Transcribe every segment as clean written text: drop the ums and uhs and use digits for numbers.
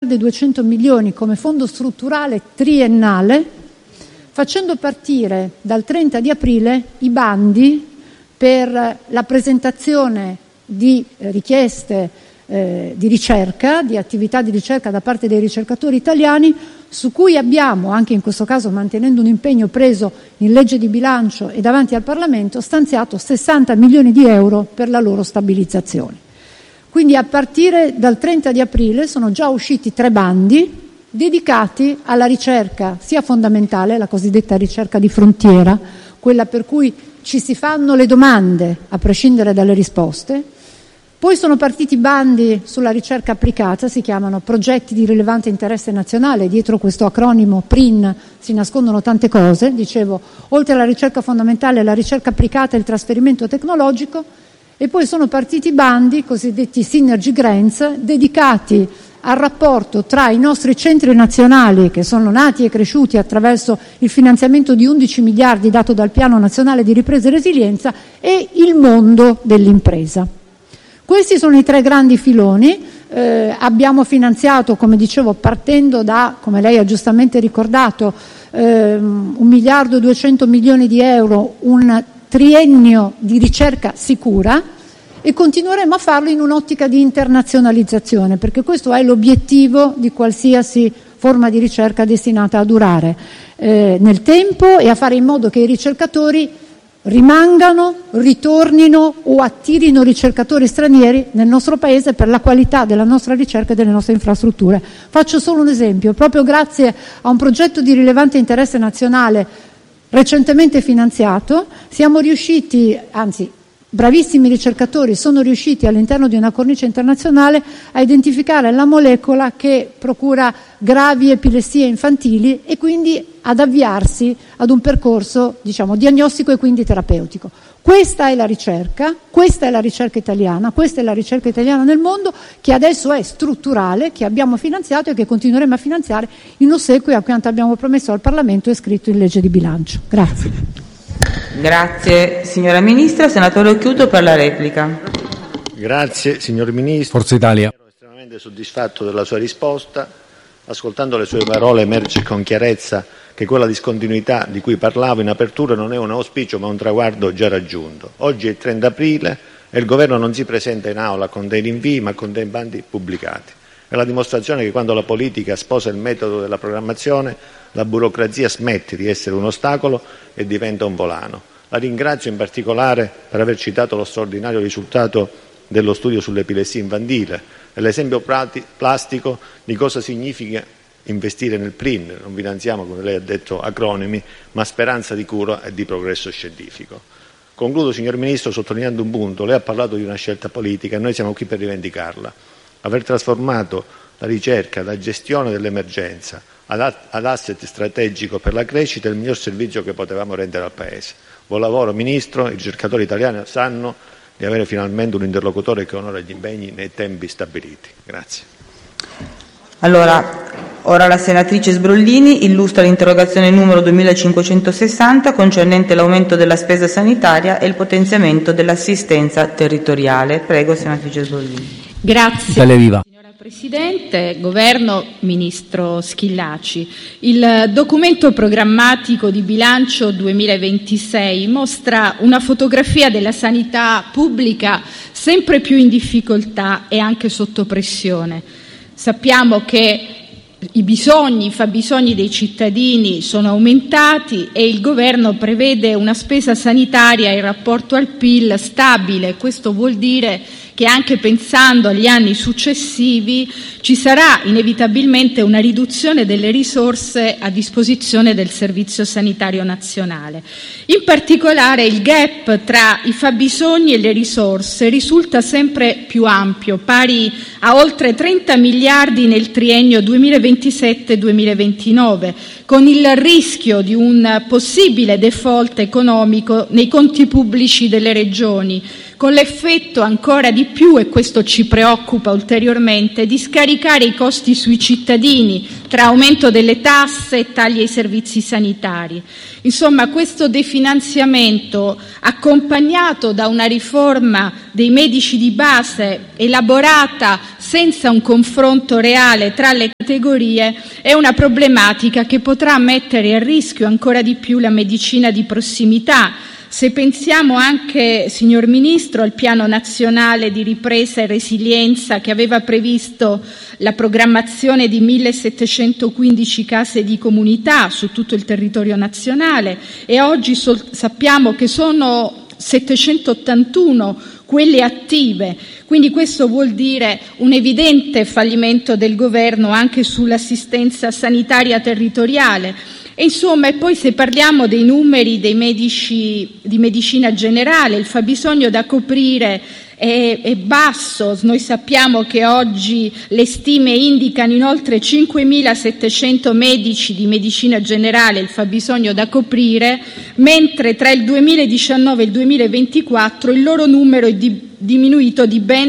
200 milioni come fondo strutturale triennale, facendo partire dal 30 di aprile i bandi per la presentazione di richieste di ricerca, di attività di ricerca da parte dei ricercatori italiani, su cui abbiamo, anche in questo caso mantenendo un impegno preso in legge di bilancio e davanti al Parlamento, stanziato 60 milioni di euro per la loro stabilizzazione. Quindi a partire dal 30 di aprile sono già usciti 3 bandi dedicati alla ricerca sia fondamentale, la cosiddetta ricerca di frontiera, quella per cui ci si fanno le domande a prescindere dalle risposte. Poi sono partiti bandi sulla ricerca applicata, si chiamano progetti di rilevante interesse nazionale, dietro questo acronimo PRIN si nascondono tante cose, dicevo, oltre alla ricerca fondamentale, la ricerca applicata e il trasferimento tecnologico, e poi sono partiti bandi, cosiddetti Synergy Grants, dedicati al rapporto tra i nostri centri nazionali, che sono nati e cresciuti attraverso il finanziamento di 11 miliardi dato dal Piano Nazionale di Ripresa e Resilienza, e il mondo dell'impresa. Questi sono i 3 grandi filoni. Abbiamo finanziato, come dicevo, partendo da, come lei ha giustamente ricordato, 1 miliardo e 200 milioni di euro, un triennio di ricerca sicura, e continueremo a farlo in un'ottica di internazionalizzazione, perché questo è l'obiettivo di qualsiasi forma di ricerca destinata a durare nel tempo e a fare in modo che i ricercatori rimangano, ritornino o attirino ricercatori stranieri nel nostro Paese per la qualità della nostra ricerca e delle nostre infrastrutture. Faccio solo un esempio: proprio grazie a un progetto di rilevante interesse nazionale recentemente finanziato siamo riusciti, anzi bravissimi ricercatori sono riusciti all'interno di una cornice internazionale a identificare la molecola che procura gravi epilessie infantili e quindi ad avviarsi ad un percorso, diciamo, diagnostico e quindi terapeutico. Questa è la ricerca italiana, questa è la ricerca italiana nel mondo, che adesso è strutturale, che abbiamo finanziato e che continueremo a finanziare in ossequio a quanto abbiamo promesso al Parlamento e scritto in legge di bilancio. Grazie. Grazie signora Ministra. Senatore Occhiuto per la replica. Grazie signor Ministro. Forza Italia. Sono estremamente soddisfatto della sua risposta. Ascoltando le sue parole emerge con chiarezza che quella discontinuità di cui parlavo in apertura non è un auspicio ma un traguardo già raggiunto. Oggi è il 30 aprile e il Governo non si presenta in aula con dei rinvii ma con dei bandi pubblicati. È la dimostrazione che quando la politica sposa il metodo della programmazione, la burocrazia smette di essere un ostacolo e diventa un volano. La ringrazio in particolare per aver citato lo straordinario risultato dello studio sull'epilessia infantile e l'esempio plastico di cosa significa investire nel PRIN. Non finanziamo, come lei ha detto, acronimi, ma speranza di cura e di progresso scientifico. Concludo, signor Ministro, sottolineando un punto. Lei ha parlato di una scelta politica e noi siamo qui per rivendicarla. Aver trasformato la ricerca da gestione dell'emergenza ad asset strategico per la crescita è il miglior servizio che potevamo rendere al Paese. Buon lavoro Ministro, i ricercatori italiani sanno di avere finalmente un interlocutore che onora gli impegni nei tempi stabiliti. Grazie. Ora la senatrice Sbrollini illustra l'interrogazione numero 2560 concernente l'aumento della spesa sanitaria e il potenziamento dell'assistenza territoriale. Prego, senatrice Sbrollini. Grazie. Italia Viva. Presidente, Governo, Ministro Schillaci, il documento programmatico di bilancio 2026 mostra una fotografia della sanità pubblica sempre più in difficoltà e anche sotto pressione. Sappiamo che i fabbisogni dei cittadini sono aumentati e il Governo prevede una spesa sanitaria in rapporto al PIL stabile. Questo vuol dire che anche pensando agli anni successivi ci sarà inevitabilmente una riduzione delle risorse a disposizione del Servizio Sanitario Nazionale. In particolare il gap tra i fabbisogni e le risorse risulta sempre più ampio, pari a oltre 30 miliardi nel triennio 2027-2029, con il rischio di un possibile default economico nei conti pubblici delle regioni, con l'effetto ancora di più, e questo ci preoccupa ulteriormente, di scaricare i costi sui cittadini tra aumento delle tasse e tagli ai servizi sanitari. Insomma, questo definanziamento, accompagnato da una riforma dei medici di base elaborata senza un confronto reale tra le categorie, è una problematica che potrà mettere a rischio ancora di più la medicina di prossimità. Se pensiamo anche, signor Ministro, al Piano Nazionale di Ripresa e Resilienza, che aveva previsto la programmazione di 1.715 case di comunità su tutto il territorio nazionale, e oggi sappiamo che sono 781 quelle attive, quindi questo vuol dire un evidente fallimento del governo anche sull'assistenza sanitaria territoriale. E insomma, e poi se parliamo dei numeri dei medici di medicina generale, il fabbisogno da coprire è basso. Noi sappiamo che oggi le stime indicano in oltre 5.700 medici di medicina generale il fabbisogno da coprire, mentre tra il 2019 e il 2024 il loro numero è diminuito di ben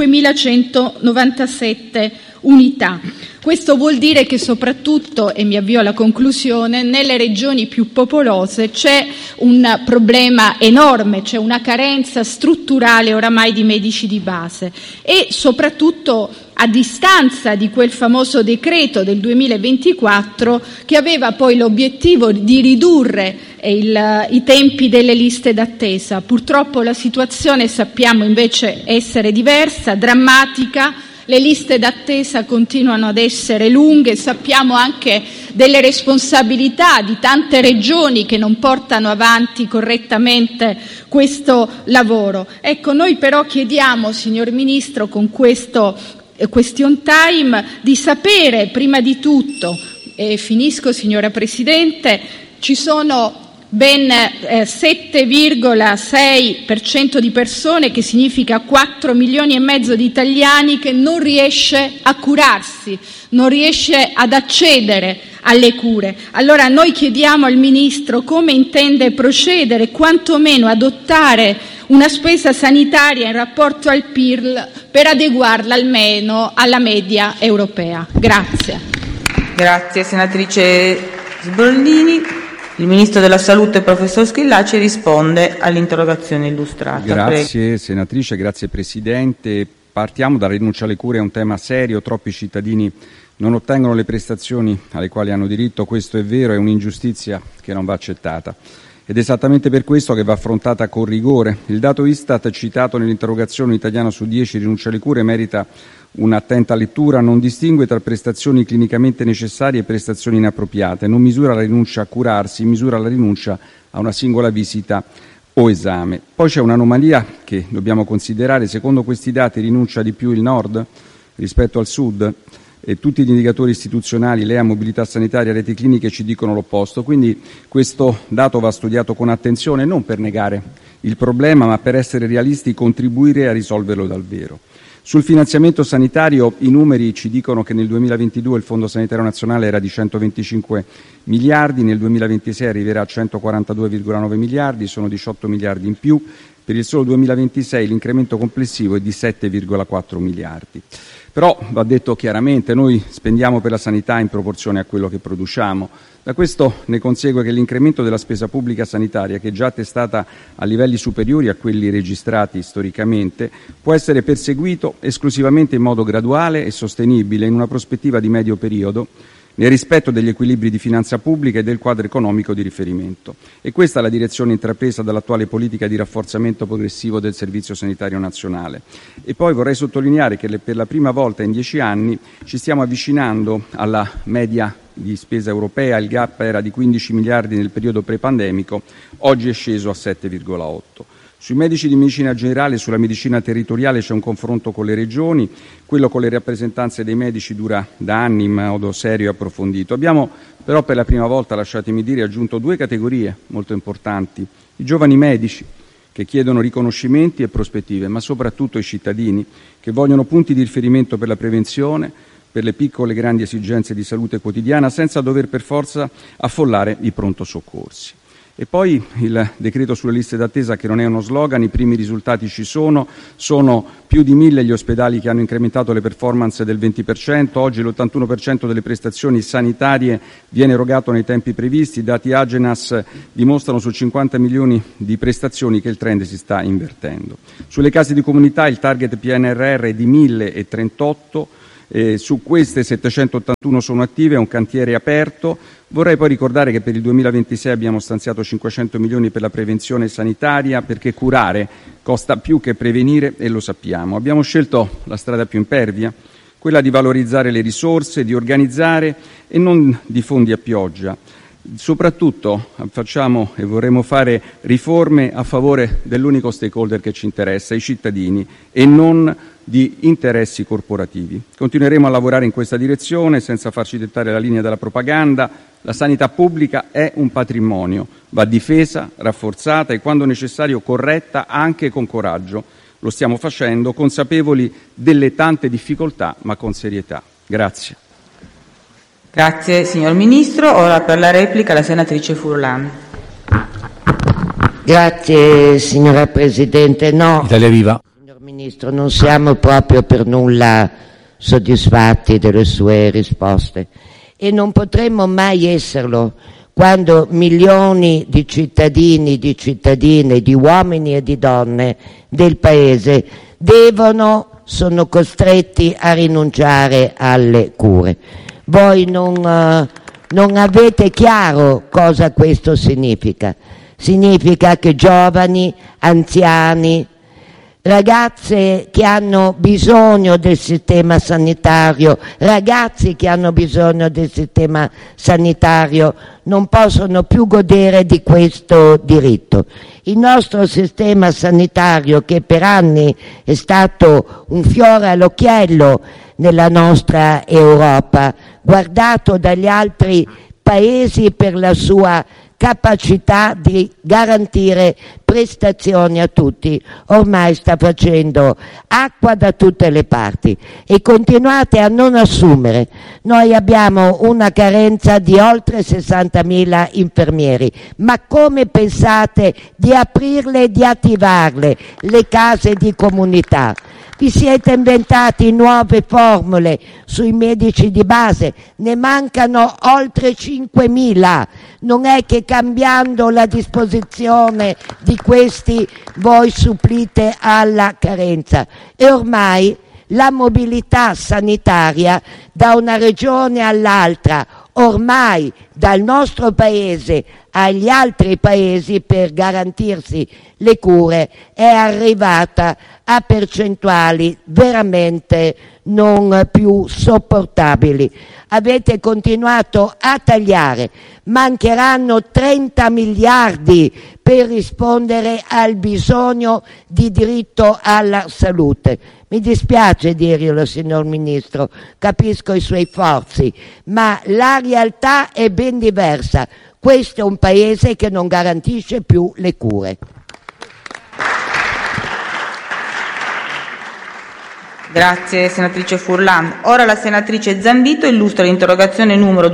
5.197 unità. Questo vuol dire che soprattutto, e mi avvio alla conclusione, nelle regioni più popolose c'è un problema enorme, c'è una carenza strutturale oramai di medici di base, e soprattutto a distanza di quel famoso decreto del 2024 che aveva poi l'obiettivo di ridurre i tempi delle liste d'attesa. Purtroppo la situazione sappiamo invece essere diversa, drammatica. Le liste d'attesa continuano ad essere lunghe, sappiamo anche delle responsabilità di tante regioni che non portano avanti correttamente questo lavoro. Ecco, noi però chiediamo, signor Ministro, con questo question time, di sapere prima di tutto, e finisco signora Presidente, ci sono ben 7,6% di persone, che significa 4 milioni e mezzo di italiani, che non riesce a curarsi, non riesce ad accedere alle cure. Allora noi chiediamo al Ministro come intende procedere, quantomeno adottare una spesa sanitaria in rapporto al PIL per adeguarla almeno alla media europea. Grazie. Grazie senatrice Sbrollini. Il Ministro della Salute, professor Schillaci, risponde all'interrogazione illustrata. Grazie Prego. senatrice, grazie Presidente. Partiamo dalla rinuncia alle cure, è un tema serio, troppi cittadini non ottengono le prestazioni alle quali hanno diritto, questo è vero, è un'ingiustizia che non va accettata. Ed è esattamente per questo che va affrontata con rigore. Il dato Istat citato nell'interrogazione, italiano su 10 rinuncia alle cure, merita un'attenta lettura, non distingue tra prestazioni clinicamente necessarie e prestazioni inappropriate, non misura la rinuncia a curarsi, misura la rinuncia a una singola visita o esame. Poi c'è un'anomalia che dobbiamo considerare: secondo questi dati rinuncia di più il nord rispetto al sud, e tutti gli indicatori istituzionali, LEA, mobilità sanitaria, reti cliniche ci dicono l'opposto. Quindi questo dato va studiato con attenzione, non per negare il problema, ma per essere realisti, contribuire a risolverlo davvero. Sul finanziamento sanitario i numeri ci dicono che nel 2022 il Fondo Sanitario Nazionale era di 125 miliardi, nel 2026 arriverà a 142,9 miliardi, sono 18 miliardi in più. Per il solo 2026 l'incremento complessivo è di 7,4 miliardi. Però va detto chiaramente, noi spendiamo per la sanità in proporzione a quello che produciamo. Da questo ne consegue che l'incremento della spesa pubblica sanitaria, che è già attestata a livelli superiori a quelli registrati storicamente, può essere perseguito esclusivamente in modo graduale e sostenibile in una prospettiva di medio periodo, nel rispetto degli equilibri di finanza pubblica e del quadro economico di riferimento. E questa è la direzione intrapresa dall'attuale politica di rafforzamento progressivo del Servizio Sanitario Nazionale. E poi vorrei sottolineare che per la prima volta in 10 anni ci stiamo avvicinando alla media di spesa europea. Il gap era di 15 miliardi nel periodo pre-pandemico, oggi è sceso a 7,8. Sui medici di medicina generale e sulla medicina territoriale c'è un confronto con le regioni, quello con le rappresentanze dei medici dura da anni in modo serio e approfondito. Abbiamo però per la prima volta, lasciatemi dire, aggiunto 2 categorie molto importanti: i giovani medici, che chiedono riconoscimenti e prospettive, ma soprattutto i cittadini, che vogliono punti di riferimento per la prevenzione, per le piccole e grandi esigenze di salute quotidiana, senza dover per forza affollare i pronto soccorsi. E poi il decreto sulle liste d'attesa, che non è uno slogan, i primi risultati ci sono più di 1.000 gli ospedali che hanno incrementato le performance del 20%, oggi l'81% delle prestazioni sanitarie viene erogato nei tempi previsti, i dati Agenas dimostrano su 50 milioni di prestazioni che il trend si sta invertendo. Sulle case di comunità il target PNRR è di 1.038, su queste 781 sono attive, è un cantiere aperto. Vorrei poi ricordare che per il 2026 abbiamo stanziato 500 milioni per la prevenzione sanitaria, perché curare costa più che prevenire e lo sappiamo. Abbiamo scelto la strada più impervia, quella di valorizzare le risorse, di organizzare e non di fondi a pioggia. Soprattutto facciamo e vorremmo fare riforme a favore dell'unico stakeholder che ci interessa, i cittadini, e non di interessi corporativi. Continueremo a lavorare in questa direzione senza farci dettare la linea della propaganda. La sanità pubblica è un patrimonio, va difesa, rafforzata e quando necessario corretta anche con coraggio. Lo stiamo facendo, consapevoli delle tante difficoltà, ma con serietà. Grazie. Grazie signor Ministro. Ora per la replica la senatrice Furlan. Grazie signora Presidente. No, Italia Viva. signor Ministro, non siamo proprio per nulla soddisfatti delle sue risposte e non potremmo mai esserlo quando milioni di cittadini, di cittadine, di uomini e di donne del Paese sono costretti a rinunciare alle cure. Voi non avete chiaro cosa questo significa. Significa che giovani, anziani, ragazze che hanno bisogno del sistema sanitario, ragazzi che hanno bisogno del sistema sanitario non possono più godere di questo diritto. Il nostro sistema sanitario, che per anni è stato un fiore all'occhiello nella nostra Europa, guardato dagli altri paesi per la sua capacità di garantire prestazioni a tutti, ormai sta facendo acqua da tutte le parti e continuate a non assumere. Noi abbiamo una carenza di oltre 60.000 infermieri, ma come pensate di aprirle e di attivarle le case di comunità? Vi siete inventati nuove formule sui medici di base, ne mancano oltre 5.000. Non è che cambiando la disposizione di questi voi supplite alla carenza. E ormai la mobilità sanitaria da una regione all'altra, ormai dal nostro paese agli altri paesi per garantirsi le cure, è arrivata a percentuali veramente non più sopportabili. Avete continuato a tagliare, mancheranno 30 miliardi per rispondere al bisogno di diritto alla salute. Mi dispiace dirglielo, signor Ministro, capisco i suoi forzi, ma la realtà è ben diversa. Questo è un paese che non garantisce più le cure. Grazie senatrice Furlan. Ora la senatrice Zambito illustra l'interrogazione numero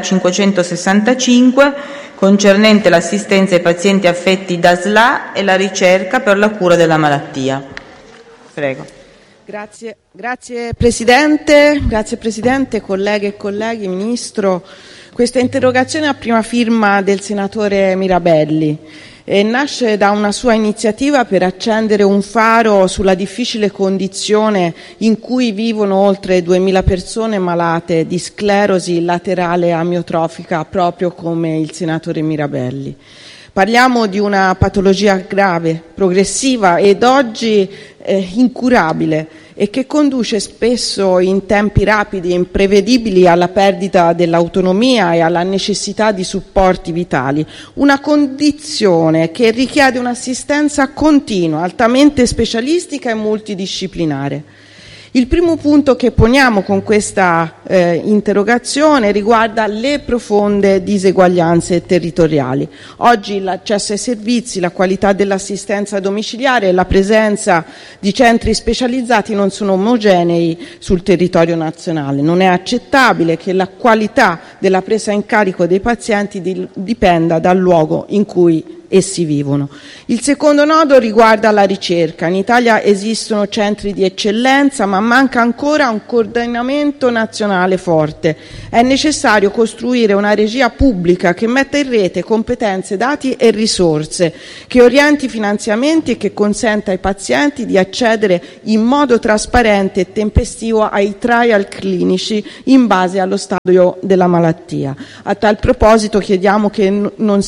2565 concernente l'assistenza ai pazienti affetti da SLA e la ricerca per la cura della malattia. Prego. Grazie Presidente, colleghe e colleghi, Ministro. Questa interrogazione ha prima firma del senatore Mirabelli e nasce da una sua iniziativa per accendere un faro sulla difficile condizione in cui vivono oltre 2.000 persone malate di sclerosi laterale amiotrofica, proprio come il senatore Mirabelli. Parliamo di una patologia grave, progressiva ed oggi incurabile e che conduce spesso in tempi rapidi e imprevedibili alla perdita dell'autonomia e alla necessità di supporti vitali, una condizione che richiede un'assistenza continua, altamente specialistica e multidisciplinare. Il primo punto che poniamo con questa interrogazione riguarda le profonde diseguaglianze territoriali. Oggi l'accesso ai servizi, la qualità dell'assistenza domiciliare e la presenza di centri specializzati non sono omogenei sul territorio nazionale. Non è accettabile che la qualità della presa in carico dei pazienti dipenda dal luogo in cui essi vivono. Il secondo nodo riguarda la ricerca. In Italia esistono centri di eccellenza, ma manca ancora un coordinamento nazionale forte. È necessario costruire una regia pubblica che metta in rete competenze, dati e risorse, che orienti i finanziamenti e che consenta ai pazienti di accedere in modo trasparente e tempestivo ai trial clinici in base allo stadio della malattia. A tal proposito crediamo che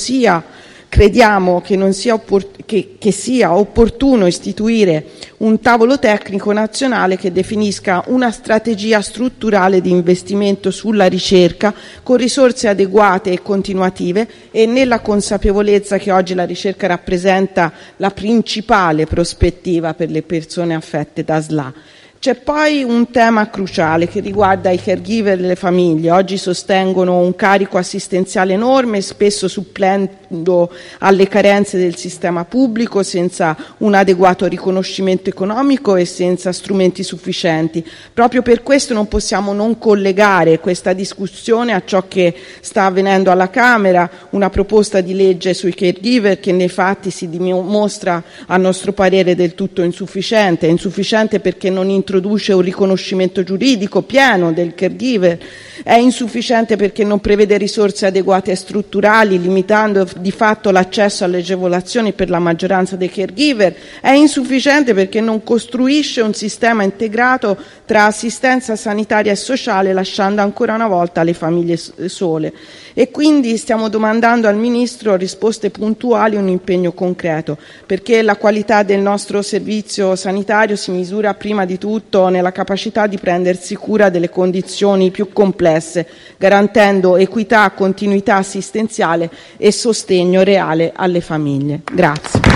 sia opportuno istituire un tavolo tecnico nazionale che definisca una strategia strutturale di investimento sulla ricerca con risorse adeguate e continuative, e nella consapevolezza che oggi la ricerca rappresenta la principale prospettiva per le persone affette da SLA. C'è poi un tema cruciale che riguarda i caregiver e le famiglie. Oggi sostengono un carico assistenziale enorme, spesso supplendo alle carenze del sistema pubblico, senza un adeguato riconoscimento economico e senza strumenti sufficienti. Proprio per questo non possiamo non collegare questa discussione a ciò che sta avvenendo alla Camera, una proposta di legge sui caregiver che nei fatti si dimostra, a nostro parere, del tutto insufficiente. È insufficiente perché non introduce un riconoscimento giuridico pieno del caregiver, è insufficiente perché non prevede risorse adeguate e strutturali, limitando di fatto l'accesso alle agevolazioni per la maggioranza dei caregiver, è insufficiente perché non costruisce un sistema integrato tra assistenza sanitaria e sociale, lasciando ancora una volta le famiglie sole. E quindi stiamo domandando al Ministro risposte puntuali e un impegno concreto, perché la qualità del nostro servizio sanitario si misura prima di tutto nella capacità di prendersi cura delle condizioni più complesse, garantendo equità, continuità assistenziale e sostegno reale alle famiglie. Grazie.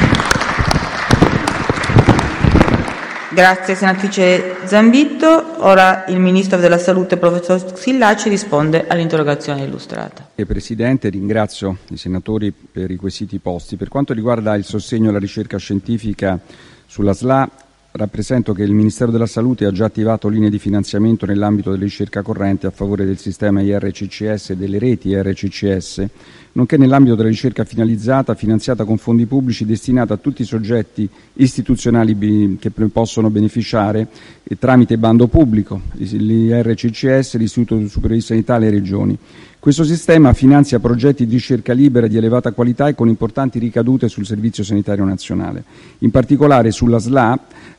Grazie senatrice Zambitto. Ora il Ministro della Salute, professor Schillaci, risponde all'interrogazione illustrata. Presidente, ringrazio i senatori per i quesiti posti. Per quanto riguarda il sostegno alla ricerca scientifica sulla SLA, rappresento che il Ministero della Salute ha già attivato linee di finanziamento nell'ambito della ricerca corrente a favore del sistema IRCCS e delle reti IRCCS, nonché nell'ambito della ricerca finalizzata finanziata con fondi pubblici destinata a tutti i soggetti istituzionali che possono beneficiare tramite bando pubblico, l'IRCCS, l'Istituto Superiore di Sanità e le Regioni. Questo sistema finanzia progetti di ricerca libera di elevata qualità e con importanti ricadute sul Servizio Sanitario Nazionale. In particolare sulla SLA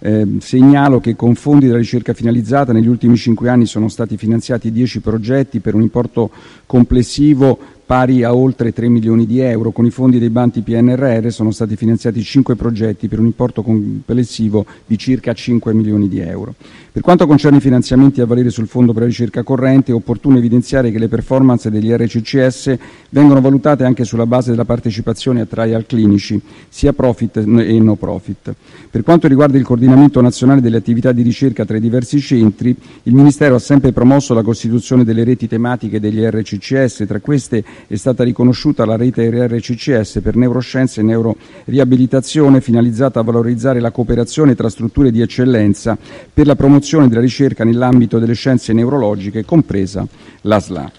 segnalo che con fondi della ricerca finalizzata negli ultimi 5 anni sono stati finanziati 10 progetti per un importo complessivo pari a oltre 3 milioni di euro. Con i fondi dei bandi PNRR sono stati finanziati 5 progetti per un importo complessivo di circa 5 milioni di euro. Per quanto concerne i finanziamenti a valere sul Fondo per la ricerca corrente, è opportuno evidenziare che le performance degli RCCS vengono valutate anche sulla base della partecipazione a trial clinici, sia profit e no profit. Per quanto riguarda il coordinamento nazionale delle attività di ricerca tra i diversi centri, il Ministero ha sempre promosso la costituzione delle reti tematiche degli RCCS. Tra queste è stata riconosciuta la rete RCCS per neuroscienze e neuroriabilitazione, finalizzata a valorizzare la cooperazione tra strutture di eccellenza per la promozione della ricerca nell'ambito delle scienze neurologiche, compresa la SLA.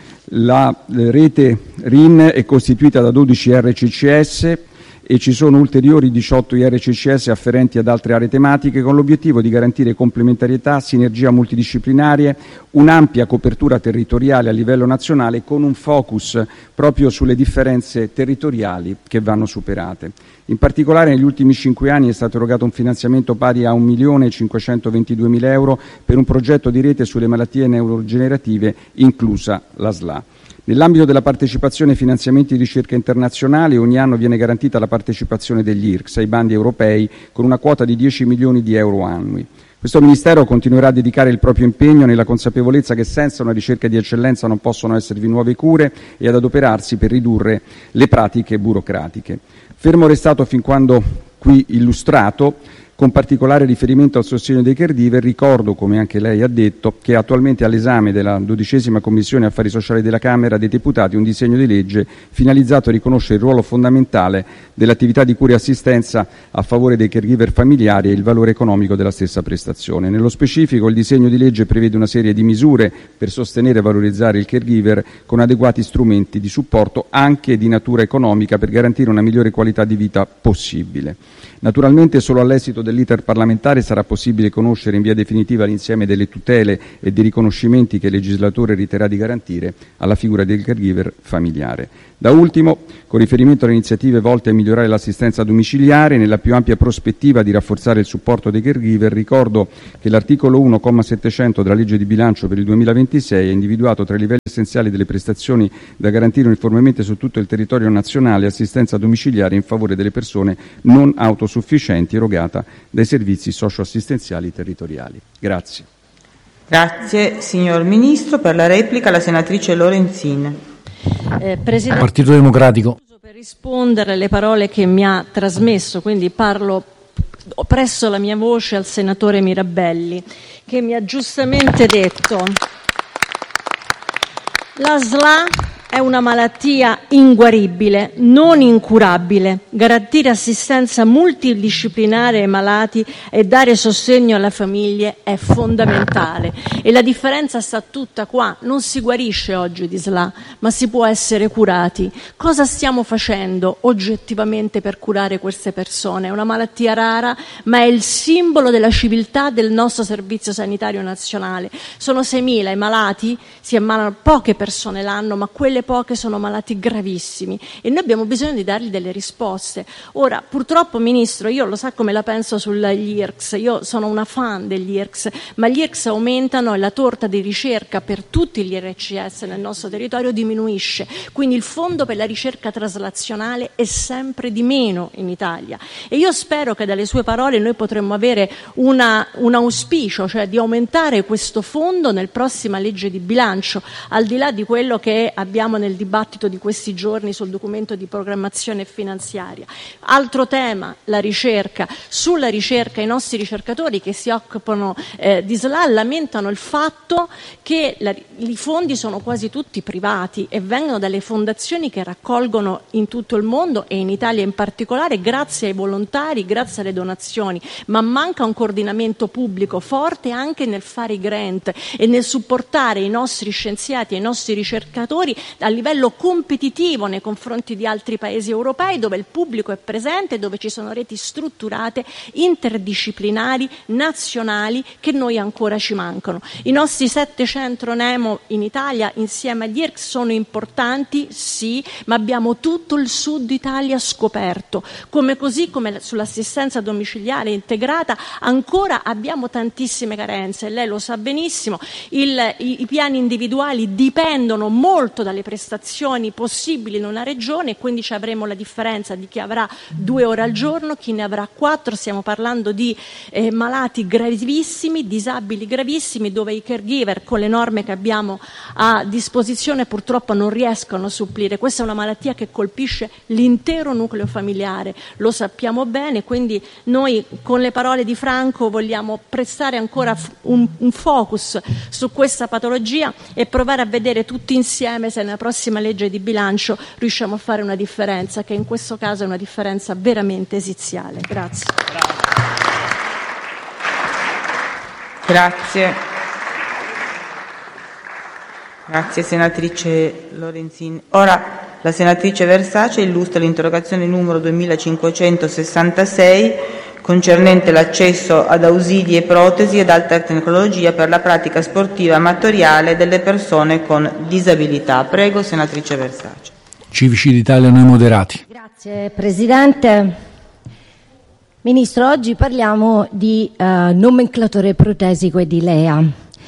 La rete RIN è costituita da 12 RCCS e ci sono ulteriori 18 IRCCS afferenti ad altre aree tematiche, con l'obiettivo di garantire complementarietà, sinergia multidisciplinarie, un'ampia copertura territoriale a livello nazionale con un focus proprio sulle differenze territoriali che vanno superate. In particolare negli ultimi 5 anni è stato erogato un finanziamento pari a 1.522.000 euro per un progetto di rete sulle malattie neurodegenerative, inclusa la SLA. Nell'ambito della partecipazione ai finanziamenti di ricerca internazionale, ogni anno viene garantita la partecipazione degli IRCS ai bandi europei con una quota di 10 milioni di euro annui. Questo Ministero continuerà a dedicare il proprio impegno nella consapevolezza che senza una ricerca di eccellenza non possono esservi nuove cure e ad adoperarsi per ridurre le pratiche burocratiche. Fermo restato fin quando qui illustrato, con particolare riferimento al sostegno dei caregiver. Ricordo, come anche lei ha detto, che è attualmente all'esame della 12ª Commissione Affari Sociali della Camera dei Deputati un disegno di legge finalizzato a riconoscere il ruolo fondamentale dell'attività di cura e assistenza a favore dei caregiver familiari e il valore economico della stessa prestazione. Nello specifico, il disegno di legge prevede una serie di misure per sostenere e valorizzare il caregiver con adeguati strumenti di supporto anche di natura economica per garantire una migliore qualità di vita possibile. Naturalmente solo all'esito dell'iter parlamentare sarà possibile conoscere in via definitiva l'insieme delle tutele e dei riconoscimenti che il legislatore riterrà di garantire alla figura del caregiver familiare. Da ultimo, con riferimento alle iniziative volte a migliorare l'assistenza domiciliare, nella più ampia prospettiva di rafforzare il supporto dei caregiver, ricordo che l'articolo 1, comma 700 della legge di bilancio per il 2026 ha individuato tra i livelli essenziali delle prestazioni da garantire uniformemente su tutto il territorio nazionale assistenza domiciliare in favore delle persone non autosufficienti erogata dai servizi socioassistenziali territoriali. Grazie. Grazie signor Ministro. Per la replica la senatrice Lorenzin. Presidente, Partito Democratico. Per rispondere alle parole che mi ha trasmesso, quindi parlo presso la mia voce al senatore Mirabelli, che mi ha giustamente detto: la SLA è una malattia inguaribile, non incurabile. Garantire assistenza multidisciplinare ai malati e dare sostegno alle famiglie è fondamentale. E la differenza sta tutta qua. Non si guarisce oggi di SLA, ma si può essere curati. Cosa stiamo facendo oggettivamente per curare queste persone? È una malattia rara, ma è il simbolo della civiltà del nostro Servizio Sanitario Nazionale. Sono 6.000 i malati, si ammalano poche persone l'anno, ma quelle poche sono malati gravissimi e noi abbiamo bisogno di dargli delle risposte. Ora, purtroppo, Ministro, io lo sa come la penso sugli IRCS, io sono una fan degli IRCS, ma gli IRCS aumentano e la torta di ricerca per tutti gli RCS nel nostro territorio diminuisce, quindi il fondo per la ricerca traslazionale è sempre di meno in Italia e io spero che dalle sue parole noi potremmo avere un auspicio, cioè di aumentare questo fondo nel prossima legge di bilancio, al di là di quello che abbiamo nel dibattito di questi giorni sul documento di programmazione finanziaria. Altro tema, la ricerca. Sulla ricerca i nostri ricercatori che si occupano di SLA lamentano il fatto che i fondi sono quasi tutti privati e vengono dalle fondazioni che raccolgono in tutto il mondo e in Italia in particolare grazie ai volontari, grazie alle donazioni, ma manca un coordinamento pubblico forte anche nel fare i grant e nel supportare i nostri scienziati e i nostri ricercatori a livello competitivo nei confronti di altri paesi europei dove il pubblico è presente, dove ci sono reti strutturate, interdisciplinari, nazionali che noi ancora ci mancano. I nostri 7 centro Nemo in Italia insieme agli IRCS sono importanti, sì, ma abbiamo tutto il sud Italia scoperto. Così come sull'assistenza domiciliare integrata ancora abbiamo tantissime carenze, lei lo sa benissimo, i piani individuali dipendono molto dalle prestazioni possibili in una regione e quindi ci avremo la differenza di chi avrà 2 ore al giorno, chi ne avrà 4, stiamo parlando di malati gravissimi, disabili gravissimi dove i caregiver con le norme che abbiamo a disposizione purtroppo non riescono a supplire. Questa è una malattia che colpisce l'intero nucleo familiare, lo sappiamo bene, quindi noi con le parole di Franco vogliamo prestare ancora un focus su questa patologia e provare a vedere tutti insieme se nella prossima legge di bilancio riusciamo a fare una differenza, che in questo caso è una differenza veramente esiziale. Grazie. Grazie. Grazie senatrice Lorenzin. Ora la senatrice Versace illustra l'interrogazione numero 2566 concernente l'accesso ad ausili e protesi ed alta tecnologia per la pratica sportiva amatoriale delle persone con disabilità. Prego, senatrice Versace. Civici d'Italia, Noi Moderati. Grazie Presidente. Ministro, oggi parliamo di nomenclatore protesico e di LEA.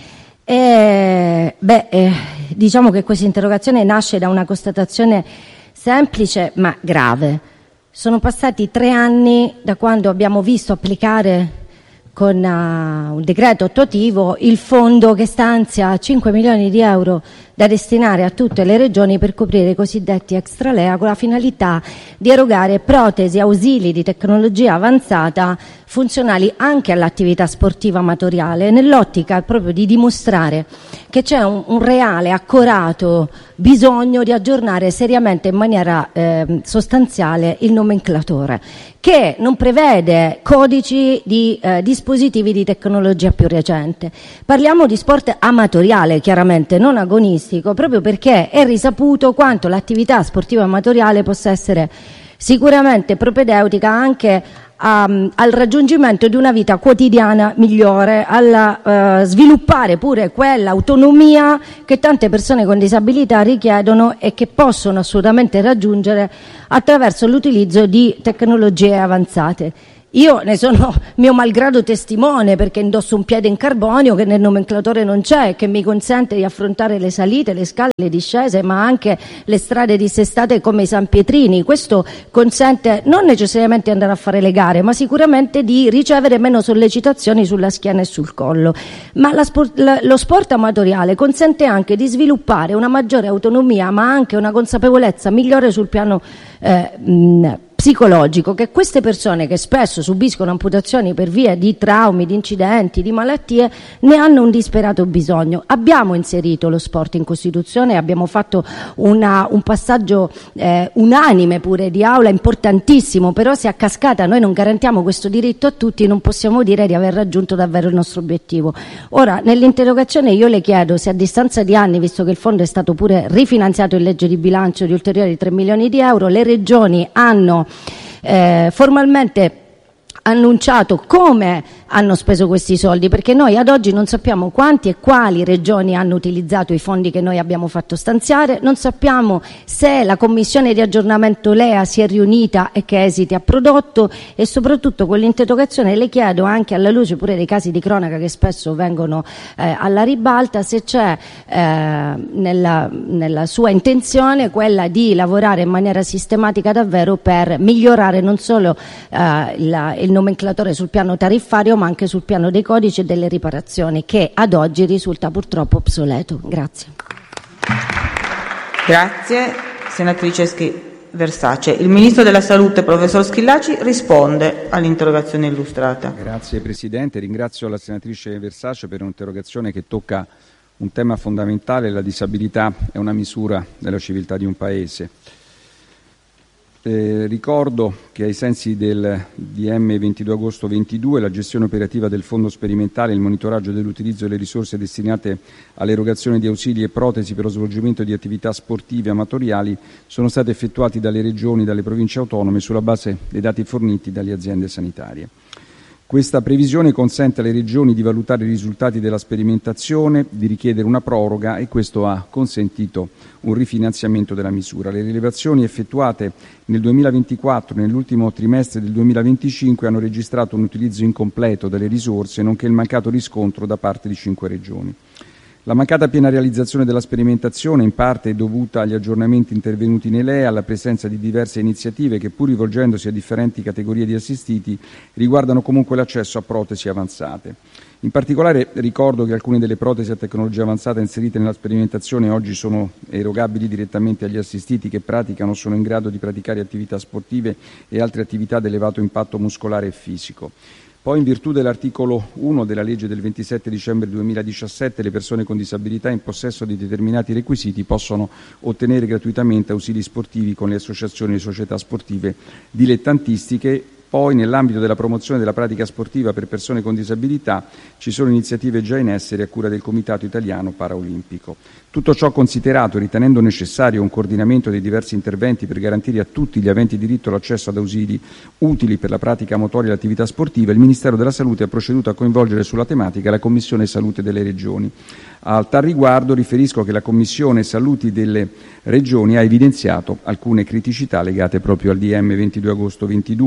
Diciamo che questa interrogazione nasce da una constatazione semplice ma grave. Sono passati 3 anni da quando abbiamo visto applicare con un decreto attuativo il fondo che stanzia 5 milioni di euro da destinare a tutte le regioni per coprire i cosiddetti extra LEA, con la finalità di erogare protesi ausili di tecnologia avanzata funzionali anche all'attività sportiva amatoriale, nell'ottica proprio di dimostrare che c'è un reale, accorato bisogno di aggiornare seriamente in maniera sostanziale il nomenclatore, che non prevede codici di dispositivi di tecnologia più recente. Parliamo di sport amatoriale, chiaramente non agonistico, proprio perché è risaputo quanto l'attività sportiva amatoriale possa essere sicuramente propedeutica anche al raggiungimento di una vita quotidiana migliore, alla sviluppare pure quell'autonomia che tante persone con disabilità richiedono e che possono assolutamente raggiungere attraverso l'utilizzo di tecnologie avanzate. Io ne sono mio malgrado testimone, perché indosso un piede in carbonio che nel nomenclatore non c'è, che mi consente di affrontare le salite, le scale, le discese, ma anche le strade dissestate come i San Pietrini. Questo consente non necessariamente di andare a fare le gare, ma sicuramente di ricevere meno sollecitazioni sulla schiena e sul collo. Ma lo sport amatoriale consente anche di sviluppare una maggiore autonomia, ma anche una consapevolezza migliore sul piano psicologico, che queste persone, che spesso subiscono amputazioni per via di traumi, di incidenti, di malattie, ne hanno un disperato bisogno. Abbiamo inserito lo sport in Costituzione, abbiamo fatto un passaggio unanime pure di aula importantissimo, però se a cascata noi non garantiamo questo diritto a tutti, non possiamo dire di aver raggiunto davvero il nostro obiettivo. Ora, nell'interrogazione io le chiedo se a distanza di anni, visto che il fondo è stato pure rifinanziato in legge di bilancio di ulteriori 3 milioni di euro, le regioni hanno formalmente annunciato come hanno speso questi soldi, perché noi ad oggi non sappiamo quanti e quali regioni hanno utilizzato i fondi che noi abbiamo fatto stanziare, non sappiamo se la commissione di aggiornamento LEA si è riunita e che esiti ha prodotto, e soprattutto con l'interrogazione le chiedo, anche alla luce pure dei casi di cronaca che spesso vengono alla ribalta, se c'è nella sua intenzione quella di lavorare in maniera sistematica davvero per migliorare non solo il nomenclatore sul piano tariffario, ma anche sul piano dei codici e delle riparazioni, che ad oggi risulta purtroppo obsoleto. Grazie. Grazie, senatrice Versace. Il Ministro della Salute, professor Schillaci, risponde all'interrogazione illustrata. Grazie Presidente, ringrazio la senatrice Versace per un'interrogazione che tocca un tema fondamentale. La disabilità è una misura della civiltà di un Paese. Ricordo che ai sensi del DM 22 agosto 22 la gestione operativa del fondo sperimentale e il monitoraggio dell'utilizzo delle risorse destinate all'erogazione di ausili e protesi per lo svolgimento di attività sportive amatoriali sono stati effettuati dalle regioni e dalle province autonome sulla base dei dati forniti dalle aziende sanitarie. Questa previsione consente alle regioni di valutare i risultati della sperimentazione, di richiedere una proroga, e questo ha consentito un rifinanziamento della misura. Le rilevazioni effettuate nel 2024 e nell'ultimo trimestre del 2025 hanno registrato un utilizzo incompleto delle risorse, nonché il mancato riscontro da parte di 5 regioni. La mancata piena realizzazione della sperimentazione in parte è dovuta agli aggiornamenti intervenuti in LEA, alla presenza di diverse iniziative che, pur rivolgendosi a differenti categorie di assistiti, riguardano comunque l'accesso a protesi avanzate. In particolare ricordo che alcune delle protesi a tecnologia avanzata inserite nella sperimentazione oggi sono erogabili direttamente agli assistiti che praticano o sono in grado di praticare attività sportive e altre attività ad elevato impatto muscolare e fisico. Poi, in virtù dell'articolo 1 della legge del 27 dicembre 2017, le persone con disabilità in possesso di determinati requisiti possono ottenere gratuitamente ausili sportivi con le associazioni e società sportive dilettantistiche. Poi, nell'ambito della promozione della pratica sportiva per persone con disabilità, ci sono iniziative già in essere a cura del Comitato Italiano Paraolimpico. Tutto ciò considerato, ritenendo necessario un coordinamento dei diversi interventi per garantire a tutti gli aventi diritto l'accesso ad ausili utili per la pratica motoria e l'attività sportiva, il Ministero della Salute ha proceduto a coinvolgere sulla tematica la Commissione Salute delle Regioni. A tal riguardo riferisco che la Commissione Salute delle Regioni ha evidenziato alcune criticità legate proprio al DM 22 agosto 22.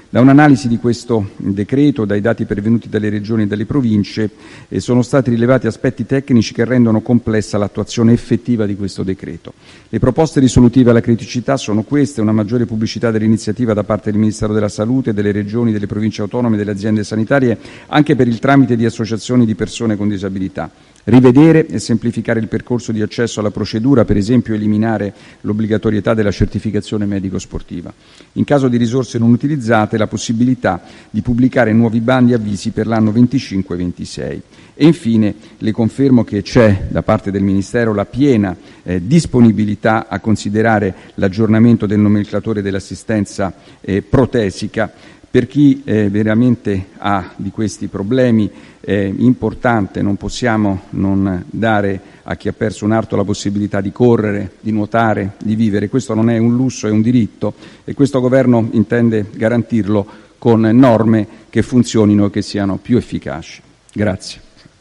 Da un'analisi di questo decreto, dai dati pervenuti dalle regioni e dalle province, sono stati rilevati aspetti tecnici che rendono complessa l'attuazione effettiva di questo decreto. Le proposte risolutive alla criticità sono queste: una maggiore pubblicità dell'iniziativa da parte del Ministero della Salute, delle regioni, delle province autonome e delle aziende sanitarie, anche per il tramite di associazioni di persone con disabilità. Rivedere e semplificare il percorso di accesso alla procedura, per esempio eliminare l'obbligatorietà della certificazione medico-sportiva. In caso di risorse non utilizzate, la possibilità di pubblicare nuovi bandi avvisi per l'anno 25-26. E infine le confermo che c'è da parte del Ministero la piena disponibilità a considerare l'aggiornamento del nomenclatore dell'assistenza protesica. Per chi veramente ha di questi problemi importante, non possiamo non dare a chi ha perso un arto la possibilità di correre, di nuotare, di vivere. Questo non è un lusso, è un diritto, e questo Governo intende garantirlo con norme che funzionino e che siano più efficaci. Grazie.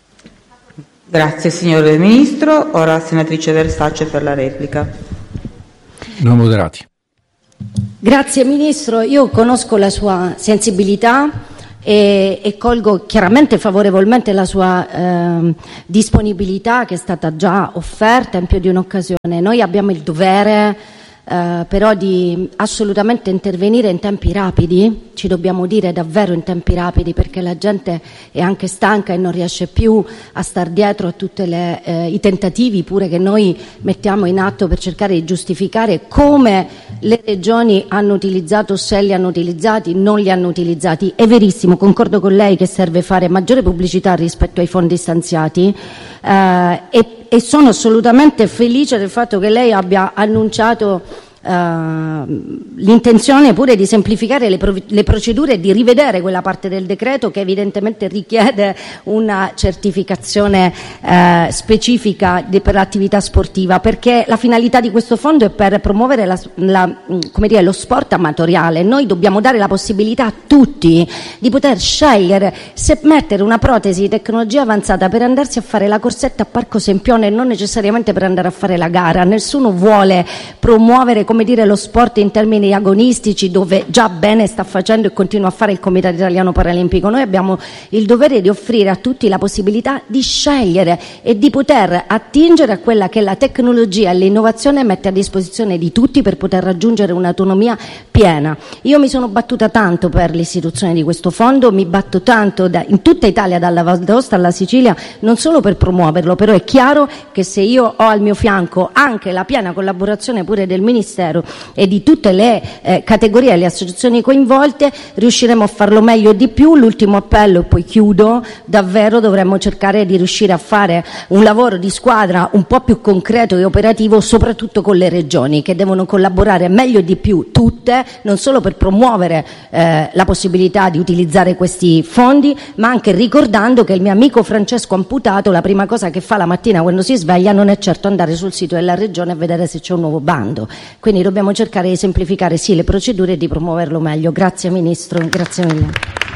Grazie signor Ministro. Ora senatrice Versace per la replica. Noi moderati. Grazie Ministro, io conosco la sua sensibilità e colgo chiaramente favorevolmente la sua disponibilità che è stata già offerta in più di un'occasione. Noi abbiamo il dovere però di assolutamente intervenire in tempi rapidi, ci dobbiamo dire davvero in tempi rapidi, perché la gente è anche stanca e non riesce più a star dietro a tutti i tentativi pure che noi mettiamo in atto per cercare di giustificare come le regioni hanno utilizzato, se li hanno utilizzati, non li hanno utilizzati. È verissimo, concordo con lei che serve fare maggiore pubblicità rispetto ai fondi stanziati e sono assolutamente felice del fatto che lei abbia annunciato l'intenzione pure di semplificare le procedure e di rivedere quella parte del decreto che evidentemente richiede una certificazione specifica per l'attività sportiva, perché la finalità di questo fondo è per promuovere lo sport amatoriale. Noi dobbiamo dare la possibilità a tutti di poter scegliere se mettere una protesi di tecnologia avanzata per andarsi a fare la corsetta a Parco Sempione e non necessariamente per andare a fare la gara. Nessuno vuole promuovere lo sport in termini agonistici, dove già bene sta facendo e continua a fare il Comitato Italiano Paralimpico. Noi abbiamo il dovere di offrire a tutti la possibilità di scegliere e di poter attingere a quella che la tecnologia e l'innovazione mette a disposizione di tutti per poter raggiungere un'autonomia piena. Io mi sono battuta tanto per l'istituzione di questo fondo, mi batto tanto in tutta Italia, dalla Val d'Aosta alla Sicilia, non solo per promuoverlo, però è chiaro che se io ho al mio fianco anche la piena collaborazione pure del Ministero e di tutte le categorie e le associazioni coinvolte, riusciremo a farlo meglio e di più. L'ultimo appello, e poi chiudo, davvero dovremmo cercare di riuscire a fare un lavoro di squadra un po' più concreto e operativo, soprattutto con le regioni, che devono collaborare meglio e di più tutte, non solo per promuovere la possibilità di utilizzare questi fondi, ma anche ricordando che il mio amico Francesco amputato la prima cosa che fa la mattina quando si sveglia non è certo andare sul sito della regione a vedere se c'è un nuovo bando. Quindi dobbiamo cercare di semplificare sì le procedure e di promuoverlo meglio. Grazie Ministro, grazie mille.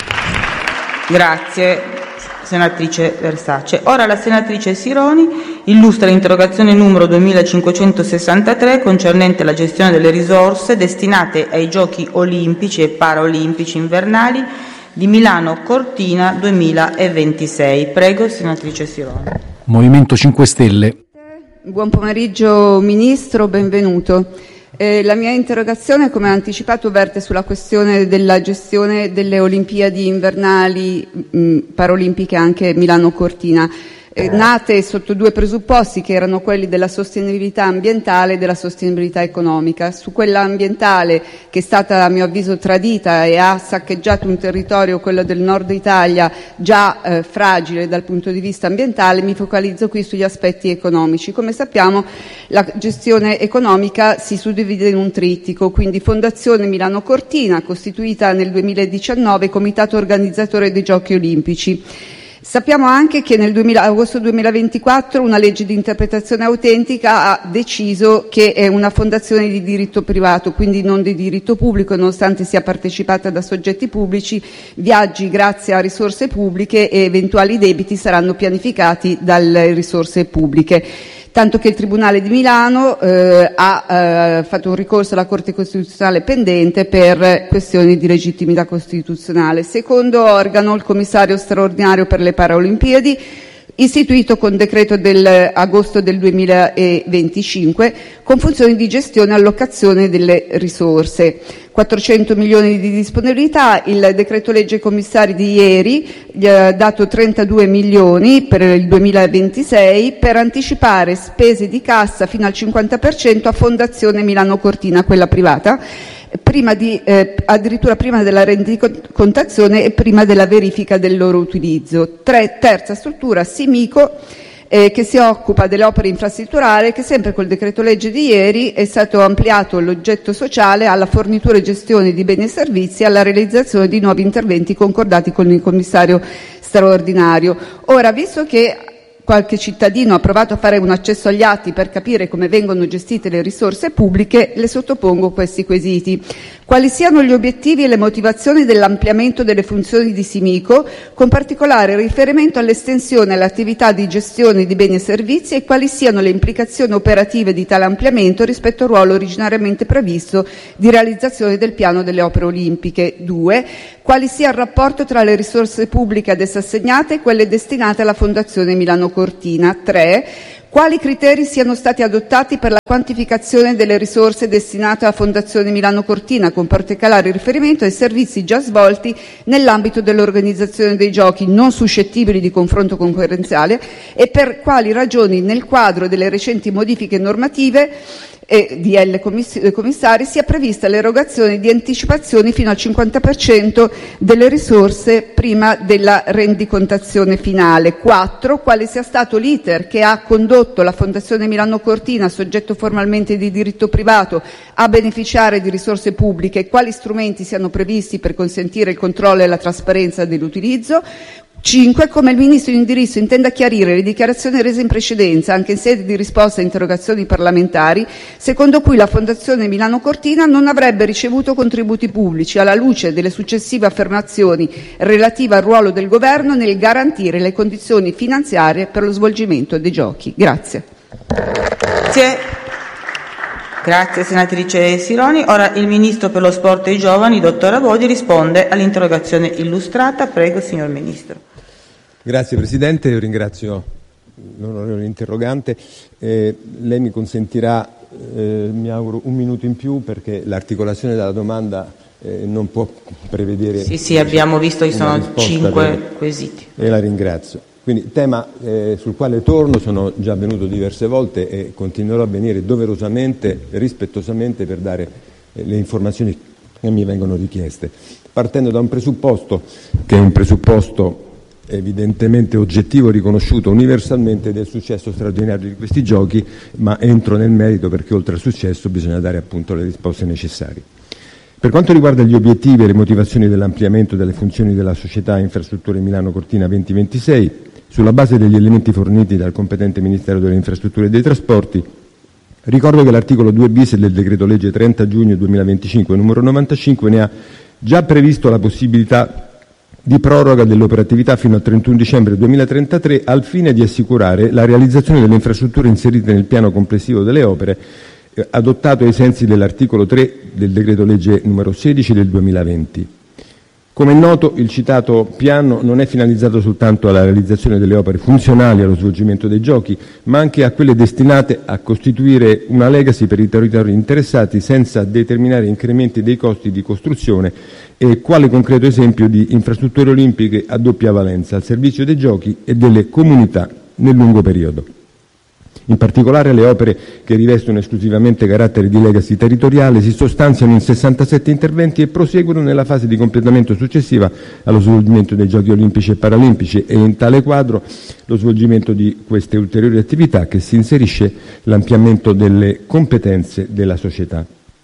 Grazie senatrice Versace. Ora la senatrice Sironi illustra l'interrogazione numero 2563 concernente la gestione delle risorse destinate ai Giochi olimpici e paraolimpici invernali di Milano Cortina 2026. Prego senatrice Sironi. Movimento 5 Stelle. Buon pomeriggio Ministro, benvenuto. La mia interrogazione, come anticipato, verte sulla questione della gestione delle Olimpiadi invernali paraolimpiche anche Milano Cortina, nate sotto due presupposti che erano quelli della sostenibilità ambientale e della sostenibilità economica. Su quella ambientale, che è stata a mio avviso tradita e ha saccheggiato un territorio, quello del nord Italia, già fragile dal punto di vista ambientale, mi focalizzo qui sugli aspetti economici. Come sappiamo, la gestione economica si suddivide in un trittico, quindi Fondazione Milano Cortina, costituita nel 2019, comitato organizzatore dei Giochi olimpici. Sappiamo anche che nel agosto 2024 una legge di interpretazione autentica ha deciso che è una fondazione di diritto privato, quindi non di diritto pubblico, nonostante sia partecipata da soggetti pubblici. Viaggi grazie a risorse pubbliche e eventuali debiti saranno pianificati dalle risorse pubbliche. tanto che il Tribunale di Milano ha fatto un ricorso alla Corte Costituzionale pendente per questioni di legittimità costituzionale. Secondo organo, il commissario straordinario per le Paralimpiadi, istituito con decreto dell'agosto del 2025, con funzioni di gestione e allocazione delle risorse. 400 milioni di disponibilità, il decreto legge commissari di ieri gli ha dato 32 milioni per il 2026 per anticipare spese di cassa fino al 50% a Fondazione Milano Cortina, quella privata, addirittura prima della rendicontazione e prima della verifica del loro utilizzo. Terza struttura, Simico, che si occupa delle opere infrastrutturali, che sempre col decreto legge di ieri è stato ampliato l'oggetto sociale alla fornitura e gestione di beni e servizi e alla realizzazione di nuovi interventi concordati con il commissario straordinario. Ora, visto che qualche cittadino ha provato a fare un accesso agli atti per capire come vengono gestite le risorse pubbliche, le sottopongo questi quesiti. Quali siano gli obiettivi e le motivazioni dell'ampliamento delle funzioni di Simico, con particolare riferimento all'estensione all'attività di gestione di beni e servizi, e quali siano le implicazioni operative di tale ampliamento rispetto al ruolo originariamente previsto di realizzazione del piano delle opere olimpiche. 2. Quali sia il rapporto tra le risorse pubbliche ad essa assegnate e quelle destinate alla Fondazione Milano Cortina. 3. Quali criteri siano stati adottati per la quantificazione delle risorse destinate alla Fondazione Milano Cortina, con particolare riferimento ai servizi già svolti nell'ambito dell'organizzazione dei giochi non suscettibili di confronto concorrenziale, e per quali ragioni nel quadro delle recenti modifiche normative e DL commissari sia prevista l'erogazione di anticipazioni fino al 50% delle risorse prima della rendicontazione finale. 4. Quale sia stato l'iter che ha condotto la Fondazione Milano Cortina, soggetto formalmente di diritto privato, a beneficiare di risorse pubbliche, e quali strumenti siano previsti per consentire il controllo e la trasparenza dell'utilizzo. 5. Come il Ministro in indirizzo intenda chiarire le dichiarazioni rese in precedenza, anche in sede di risposta a interrogazioni parlamentari, secondo cui la Fondazione Milano Cortina non avrebbe ricevuto contributi pubblici, alla luce delle successive affermazioni relative al ruolo del Governo nel garantire le condizioni finanziarie per lo svolgimento dei giochi. Grazie. Grazie senatrice Sironi. Ora il Ministro per lo Sport e i Giovani, dottor Avodi, risponde all'interrogazione illustrata. Prego, signor Ministro. Grazie Presidente, io ringrazio l'onorevole interrogante. Lei mi consentirà, mi auguro, un minuto in più, perché l'articolazione della domanda non può prevedere... Sì, abbiamo visto che sono 5 quesiti. E la ringrazio. Quindi tema sul quale torno, sono già venuto diverse volte e continuerò a venire doverosamente, rispettosamente, per dare le informazioni che mi vengono richieste, partendo da un presupposto che è un presupposto evidentemente oggettivo, riconosciuto universalmente, del successo straordinario di questi giochi, ma entro nel merito perché oltre al successo bisogna dare appunto le risposte necessarie. Per quanto riguarda gli obiettivi e le motivazioni dell'ampliamento delle funzioni della società Infrastrutture Milano Cortina 2026, sulla base degli elementi forniti dal competente Ministero delle Infrastrutture e dei Trasporti, ricordo che l'articolo 2 bis del decreto legge 30 giugno 2025 numero 95 ne ha già previsto la possibilità di proroga dell'operatività fino al 31 dicembre 2033 al fine di assicurare la realizzazione delle infrastrutture inserite nel piano complessivo delle opere adottato ai sensi dell'articolo 3 del decreto legge numero 16 del 2020. Come è noto, il citato piano non è finalizzato soltanto alla realizzazione delle opere funzionali allo svolgimento dei giochi, ma anche a quelle destinate a costituire una legacy per i territori interessati, senza determinare incrementi dei costi di costruzione, e quale concreto esempio di infrastrutture olimpiche a doppia valenza al servizio dei giochi e delle comunità nel lungo periodo. In particolare, le opere che rivestono esclusivamente carattere di legacy territoriale si sostanziano in 67 interventi e proseguono nella fase di completamento successiva allo svolgimento dei Giochi olimpici e paralimpici, e in tale quadro lo svolgimento di queste ulteriori attività che si inserisce l'ampliamento delle competenze della società.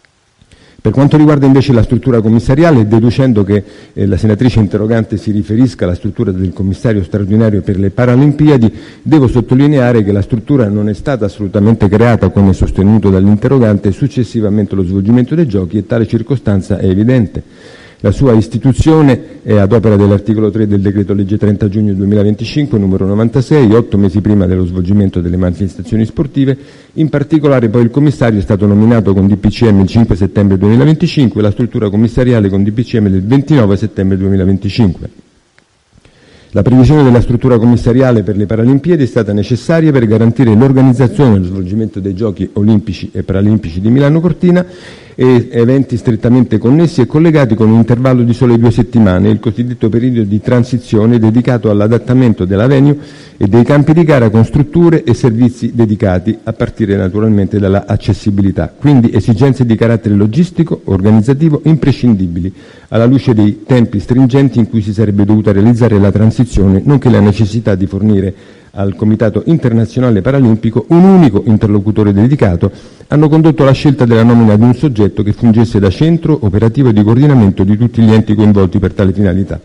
Per quanto riguarda invece la struttura commissariale, deducendo che la senatrice interrogante si riferisca alla struttura del commissario straordinario per le Paralimpiadi, devo sottolineare che la struttura non è stata assolutamente creata, come sostenuto dall'interrogante, successivamente allo svolgimento dei giochi, e tale circostanza è evidente. La sua istituzione è ad opera dell'articolo 3 del decreto legge 30 giugno 2025 numero 96, 8 mesi prima dello svolgimento delle manifestazioni sportive. In particolare poi il commissario è stato nominato con DPCM il 5 settembre 2025 e la struttura commissariale con DPCM del 29 settembre 2025. La previsione della struttura commissariale per le Paralimpiadi è stata necessaria per garantire l'organizzazione e lo svolgimento dei Giochi olimpici e paralimpici di Milano Cortina e eventi strettamente connessi e collegati con un intervallo di sole 2 settimane, il cosiddetto periodo di transizione dedicato all'adattamento della venue e dei campi di gara con strutture e servizi dedicati, a partire naturalmente dalla accessibilità. Quindi esigenze di carattere logistico, organizzativo imprescindibili, alla luce dei tempi stringenti in cui si sarebbe dovuta realizzare la transizione, nonché la necessità di fornire al Comitato Internazionale Paralimpico un unico interlocutore dedicato, hanno condotto alla scelta della nomina di un soggetto che fungesse da centro operativo di coordinamento di tutti gli enti coinvolti per tale finalità.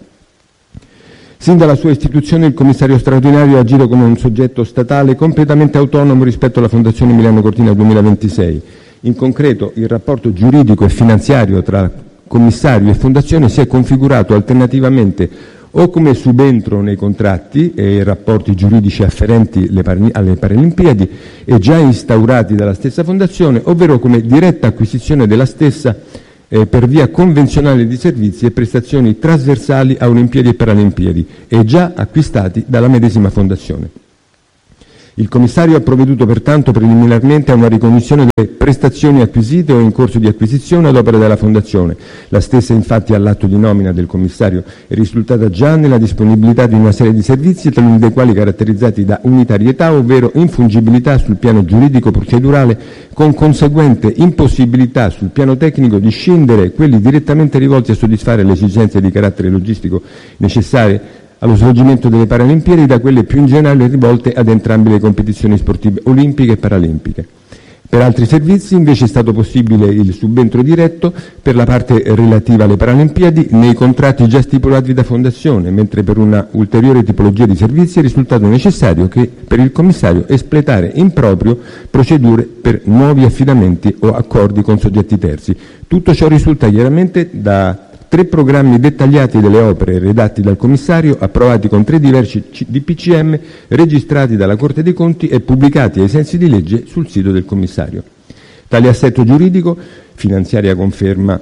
Sin dalla sua istituzione il commissario straordinario ha agito come un soggetto statale completamente autonomo rispetto alla Fondazione Milano Cortina 2026. In concreto, il rapporto giuridico e finanziario tra commissario e fondazione si è configurato alternativamente o come subentro nei contratti e rapporti giuridici afferenti alle Paralimpiadi e già instaurati dalla stessa fondazione, ovvero come diretta acquisizione della stessa per via convenzionale di servizi e prestazioni trasversali a Olimpiadi e Paralimpiadi e già acquistati dalla medesima fondazione. Il commissario ha provveduto pertanto preliminarmente a una ricognizione delle prestazioni acquisite o in corso di acquisizione ad opera della Fondazione. La stessa infatti all'atto di nomina del commissario è risultata già nella disponibilità di una serie di servizi, taluni dei quali caratterizzati da unitarietà, ovvero infungibilità sul piano giuridico-procedurale, con conseguente impossibilità sul piano tecnico di scindere quelli direttamente rivolti a soddisfare le esigenze di carattere logistico necessarie allo svolgimento delle Paralimpiadi da quelle più in generale rivolte ad entrambe le competizioni sportive olimpiche e paralimpiche. Per altri servizi invece è stato possibile il subentro diretto per la parte relativa alle Paralimpiadi nei contratti già stipulati da Fondazione, mentre per una ulteriore tipologia di servizi è risultato necessario che per il commissario espletare in proprio procedure per nuovi affidamenti o accordi con soggetti terzi. Tutto ciò risulta chiaramente da 3 programmi dettagliati delle opere redatti dal commissario, approvati con 3 diversi DPCM, registrati dalla Corte dei Conti e pubblicati ai sensi di legge sul sito del commissario. Tale assetto giuridico, finanziaria conferma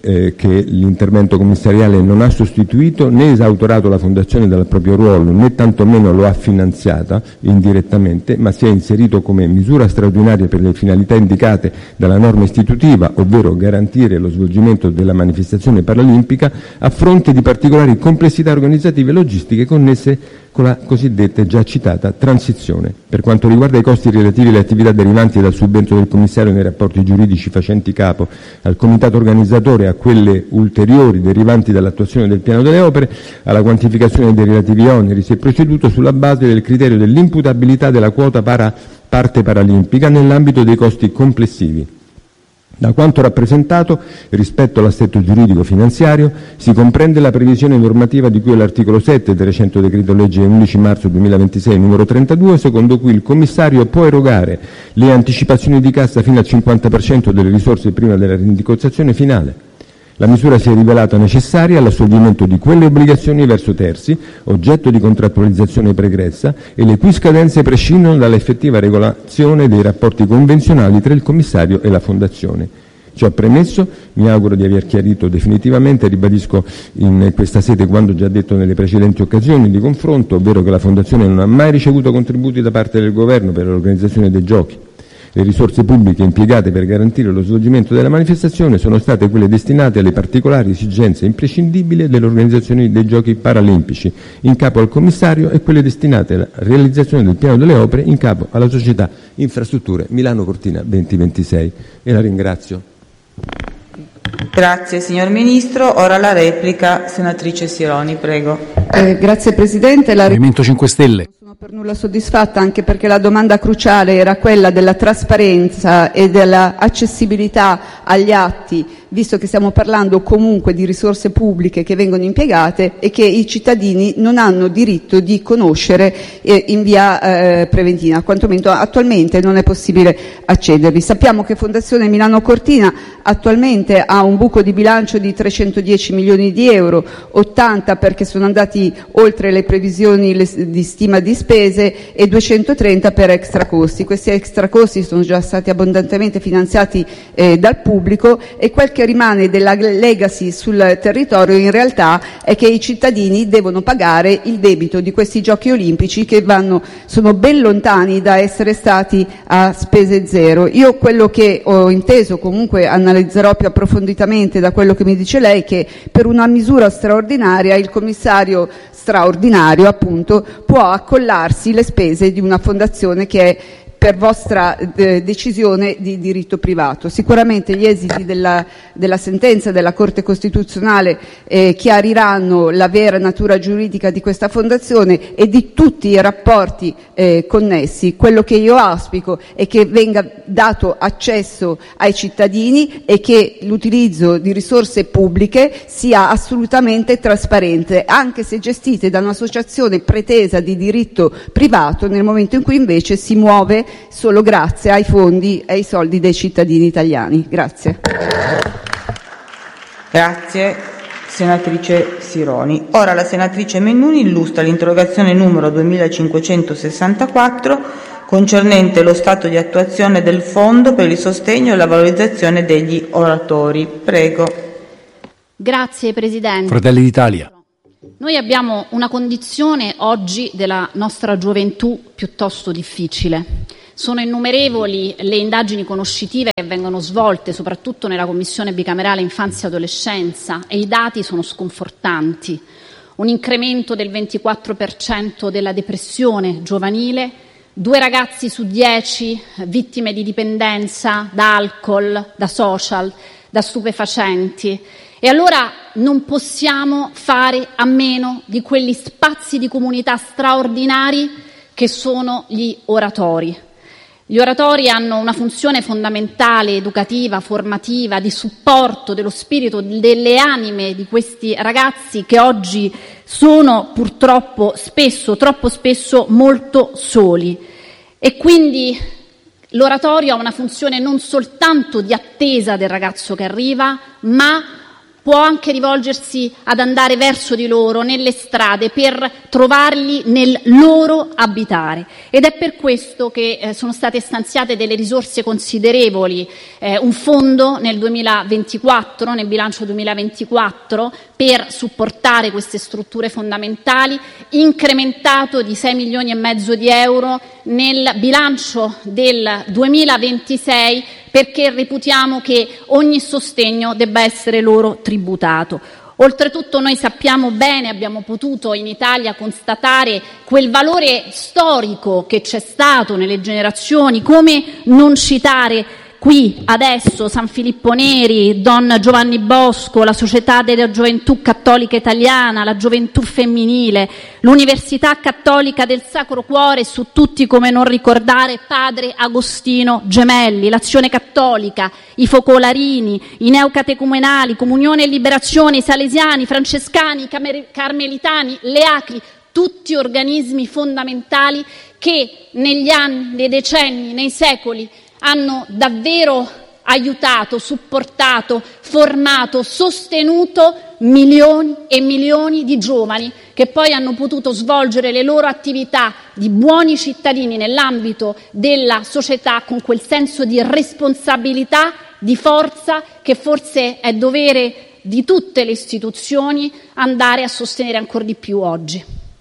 che l'intervento commissariale non ha sostituito né esautorato la Fondazione dal proprio ruolo, né tantomeno lo ha finanziata indirettamente, ma si è inserito come misura straordinaria per le finalità indicate dalla norma istitutiva, ovvero garantire lo svolgimento della manifestazione paralimpica a fronte di particolari complessità organizzative e logistiche connesse con la cosiddetta e già citata transizione. Per quanto riguarda i costi relativi alle attività derivanti dal subentro del commissario nei rapporti giuridici facenti capo al comitato organizzatore e a quelle ulteriori derivanti dall'attuazione del piano delle opere, alla quantificazione dei relativi oneri si è proceduto sulla base del criterio dell'imputabilità della quota parte paralimpica nell'ambito dei costi complessivi. Da quanto rappresentato, rispetto all'assetto giuridico-finanziario, si comprende la previsione normativa di cui all'articolo 7 del recente decreto legge 11 marzo 2026 numero 32, secondo cui il commissario può erogare le anticipazioni di cassa fino al 50% delle risorse prima della rendicontazione finale. La misura si è rivelata necessaria all'assolvimento di quelle obbligazioni verso terzi, oggetto di contrattualizzazione pregressa, e le cui scadenze prescindono dall'effettiva regolazione dei rapporti convenzionali tra il commissario e la Fondazione. Ciò premesso, mi auguro di aver chiarito definitivamente, ribadisco in questa sede quanto già detto nelle precedenti occasioni di confronto, ovvero che la Fondazione non ha mai ricevuto contributi da parte del Governo per l'organizzazione dei Giochi. Le risorse pubbliche impiegate per garantire lo svolgimento della manifestazione sono state quelle destinate alle particolari esigenze imprescindibili dell'organizzazione dei Giochi paralimpici in capo al commissario e quelle destinate alla realizzazione del piano delle opere in capo alla società Infrastrutture Milano Cortina 2026. E la ringrazio. Grazie signor Ministro. Ora la replica, senatrice Sironi, prego. Grazie Presidente. Movimento 5 Stelle. sono per nulla soddisfatta, anche perché la domanda cruciale era quella della trasparenza e della accessibilità agli atti, visto che stiamo parlando comunque di risorse pubbliche che vengono impiegate e che i cittadini non hanno diritto di conoscere in via preventiva, quantomeno attualmente non è possibile accedervi. Sappiamo che Fondazione Milano Cortina attualmente ha un buco di bilancio di 310 milioni di euro, 80 perché sono andati oltre le previsioni di stima di spese e 230 per extracosti. Questi extracosti sono già stati abbondantemente finanziati dal pubblico, e quel che rimane della legacy sul territorio in realtà è che i cittadini devono pagare il debito di questi giochi olimpici che sono ben lontani da essere stati a spese zero. Io quello che ho inteso, comunque analizzerò più approfonditamente da quello che mi dice lei, che per una misura straordinaria il commissario straordinario appunto può accollarsi le spese di una fondazione che è per vostra decisione di diritto privato. Sicuramente gli esiti della sentenza della Corte Costituzionale chiariranno la vera natura giuridica di questa fondazione e di tutti i rapporti connessi. Quello che io auspico è che venga dato accesso ai cittadini e che l'utilizzo di risorse pubbliche sia assolutamente trasparente, anche se gestite da un'associazione pretesa di diritto privato, nel momento in cui invece si muove solo grazie ai fondi e ai soldi dei cittadini italiani. Grazie. Grazie, senatrice Sironi. Ora la senatrice Mennuni illustra l'interrogazione numero 2564 concernente lo stato di attuazione del Fondo per il sostegno e la valorizzazione degli oratori. Prego. Grazie Presidente. Fratelli d'Italia. Noi abbiamo una condizione oggi della nostra gioventù piuttosto difficile. Sono innumerevoli le indagini conoscitive che vengono svolte, soprattutto nella Commissione bicamerale Infanzia e Adolescenza, e i dati sono sconfortanti. Un incremento del 24% della depressione giovanile, 2 ragazzi su 10 vittime di dipendenza da alcol, da social, da stupefacenti. E allora non possiamo fare a meno di quegli spazi di comunità straordinari che sono gli oratori. Gli oratori hanno una funzione fondamentale, educativa, formativa, di supporto dello spirito, delle anime di questi ragazzi che oggi sono purtroppo spesso, troppo spesso, molto soli. E quindi l'oratorio ha una funzione non soltanto di attesa del ragazzo che arriva, ma può anche rivolgersi ad andare verso di loro nelle strade per trovarli nel loro abitare. Ed è per questo che sono state stanziate delle risorse considerevoli, un fondo nel 2024, nel bilancio 2024, per supportare queste strutture fondamentali, incrementato di 6 milioni e mezzo di euro nel bilancio del 2026, perché reputiamo che ogni sostegno debba essere loro tributato. Oltretutto noi sappiamo bene, abbiamo potuto in Italia constatare quel valore storico che c'è stato nelle generazioni, come non citare qui adesso San Filippo Neri, Don Giovanni Bosco, la Società della Gioventù Cattolica Italiana, la Gioventù Femminile, l'Università Cattolica del Sacro Cuore, e su tutti come non ricordare Padre Agostino Gemelli, l'Azione Cattolica, i Focolarini, i Neocatecumenali, Comunione e Liberazione, i Salesiani, i Francescani, i Carmelitani, le Acri, tutti organismi fondamentali che negli anni, nei decenni, nei secoli hanno davvero aiutato, supportato, formato, sostenuto milioni e milioni di giovani che poi hanno potuto svolgere le loro attività di buoni cittadini nell'ambito della società con quel senso di responsabilità, di forza che forse è dovere di tutte le istituzioni andare a sostenere ancor di più oggi.